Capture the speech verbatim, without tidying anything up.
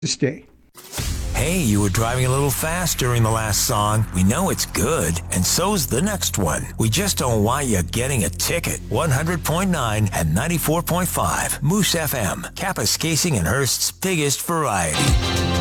to stay. Hey, you were driving a little fast during the last song. We know it's good, and so's the next one. We just don't want you getting a ticket. one hundred point nine and ninety-four point five Moose F M, Kapuskasing and Hearst's biggest variety.